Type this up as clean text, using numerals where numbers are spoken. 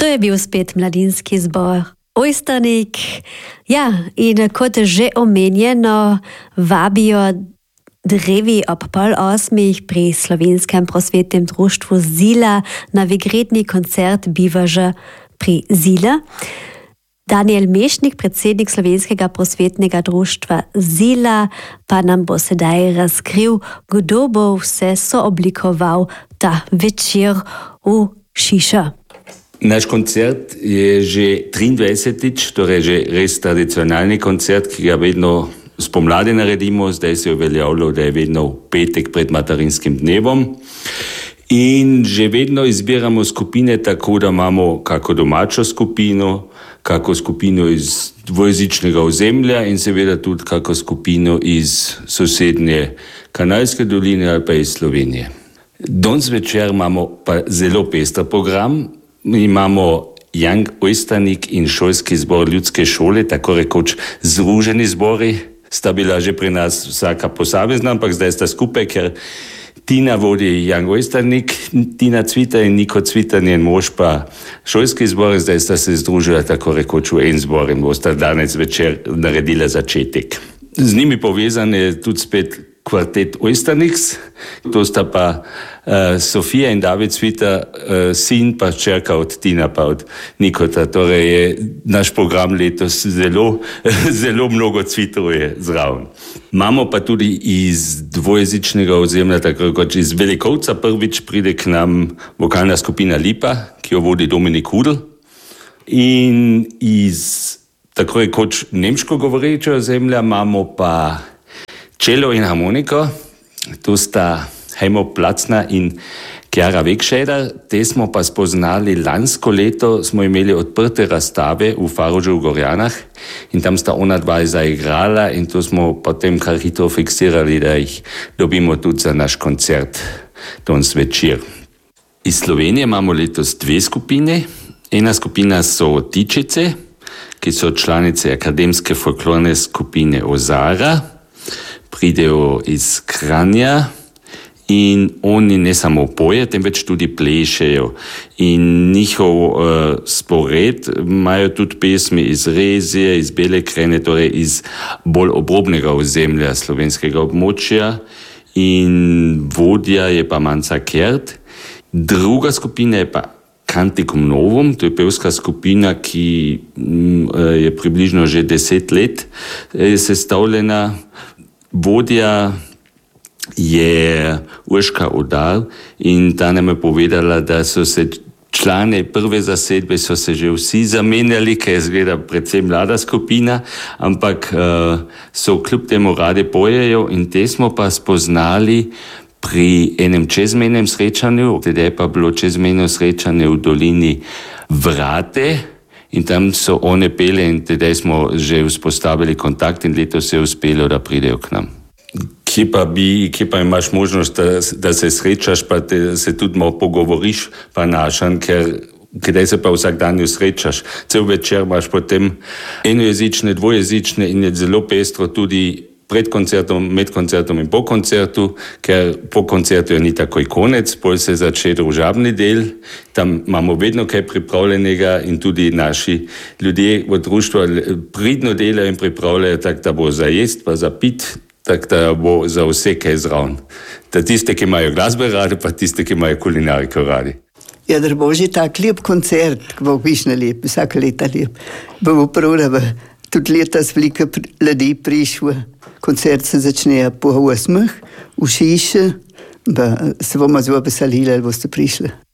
To je bil spet mladinski zbor Ojsternik. Ja, in kot že omenjeno, vabijo drevi ob 7:30 pri Slovenskem prosvetnem društvu Zila na vigretni koncert bivaže pri Zila. Daniel Mešnik, predsednik Slovenskega prosvetnega društva Zila, pa nam bo sedaj razkril, kdo bo vse sooblikoval ta večer v Šiša. Naš koncert je že 23. torej že res tradicionalni koncert, ki ga vedno spomladi naredimo. Zdaj se je uveljavilo, da je vedno v petek pred materinskim dnevom. In že vedno izbiramo skupine tako, da imamo kako domačo skupino, kako skupino iz dvojezičnega ozemlja in seveda tudi kako skupino iz sosednje Kanalske doline ali pa iz Slovenije. Danes večer imamo pa zelo pester program. Imamo Young Ojsternik in šolski zbor ljudske šole, tako rekoč združeni zbori. Sta bila že pri nas vsaka posamezna, ampak zdaj sta skupaj, ker Tina vodi Young Ojsternik, Tina Cvitar in Niko Cvitar, njen mož pa šolski zbor. Zdaj sta se združila tako rekoč v en zbor in bosta danes večer naredila začetek. Z njimi povezan je tudi spet kvartet Ojsterniks, to sta pa Sofija in David Cvitar, sin pa hčerka od Tina pa od Nikota. Torej je naš program letos zelo mnogo Cvitarov je zraven. Imamo pa tudi iz dvojezičnega ozemlja, tako kot iz Velikovca prvič pride k nam vokalna skupina Lipa, ki jo vodi Dominik Hudl. In iz tako rekoč nemško govorečega ozemlja imamo pa čelo in harmoniko, to sta Heimo Placna in Chiara Wegscheider. Te smo pa spoznali lansko leto, smo imeli odprte razstave v Farožu v Gorjanah in tam sta ona dva zaigrala in to smo potem kar hitro fiksirali, da jih dobimo tudi za naš koncert danes večer. Iz Slovenije imamo letos dve skupine. Ena skupina so Tičice, ki so članice akademske folklorne skupine Ozara, pridejo iz Kranja in oni ne samo poje, temveč tudi plešejo. In njihov spored imajo tudi pesmi iz Rezije, iz Bele Krajine, torej iz bolj obrobnega ozemlja slovenskega območja. In vodja je pa Manca Kert. Druga skupina je pa Canticum Novum, to je pevska skupina, ki je približno že 10 let sestavljena. Vodja je Urška Udar in ta nam je povedala, da so se člane prve zasedbe so se že vsi zamenjali, ker je zgleda predvsem mlada skupina, ampak so kljub temu radi pojejo in te smo pa spoznali pri enem čezmejnem srečanju, tedaj je pa bilo čezmejno srečanje v dolini Vrate in tam so one pele in tedaj smo že vzpostavili kontakt in letos se je uspelo, da pridejo k nam. Kje pa imaš možnost, da se srečaš, pa se tudi malo pogovoriš, pa našan, ker kdaj se pa vsak dan srečaš. Cel večer imaš potem enojezične, dvojezične in je zelo pestro tudi pred koncertom, med koncertom in po koncertu, ker po koncertu je ni takoj konec, pol se začne družabni del, tam imamo vedno kaj pripravljenega in tudi naši ljudje v društvu pridno delajo in pripravljajo tako, da bo za jest pa za pit, tako da bo za vse kaj zraven. Da tiste, ki imajo glasbe radi, pa tiste, ki imajo kulinariko radi. Ja, da bo že tak lep koncert, ki bo višno lep, vsaka leta lep. Bomo prav, da tudi letos veliko ljudi prišlo. Koncert se začne po 8 v Šiši, pa se bomo zelo veselili, da boste prišli.